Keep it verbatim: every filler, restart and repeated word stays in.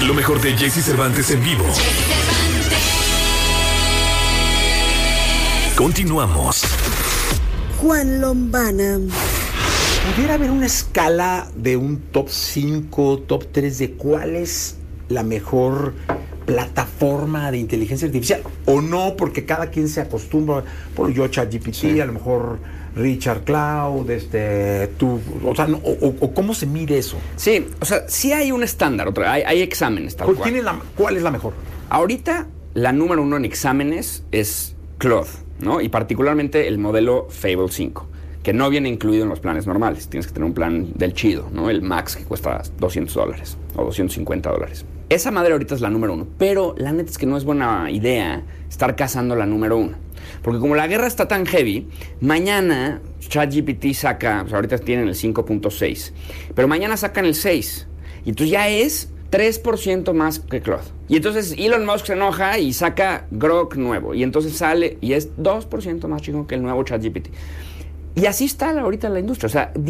Lo mejor de Jesse Cervantes en vivo. Continuamos. Juan Lombana. ¿Pudiera haber una escala de un top cinco, top tres de cuál es la mejor plataforma de inteligencia artificial? ¿O no? Porque cada quien se acostumbra. Por yo, ChatGPT, sí. A lo mejor Richard Cloud, este, tú, o sea, no, o, o ¿cómo se mide eso? Sí, o sea, sí hay un estándar, otra, hay, hay exámenes tal cual. ¿Quién es la, ¿Cuál es la mejor? Ahorita, la número uno en exámenes es Claude, ¿no? Y particularmente el modelo Fable cinco, que no viene incluido en los planes normales. Tienes que tener un plan del chido, ¿no? El Max, que cuesta doscientos dólares o doscientos cincuenta dólares. Esa madre ahorita es la número uno, pero la neta es que no es buena idea estar cazando la número uno. Porque como la guerra está tan heavy, mañana ChatGPT saca, pues ahorita tienen el cinco punto seis, pero mañana sacan el seis. Y entonces ya es tres por ciento más que Claude. Y entonces Elon Musk se enoja y saca Grok nuevo. Y entonces sale y es dos por ciento más chico que el nuevo ChatGPT. Y así está ahorita la industria. O sea,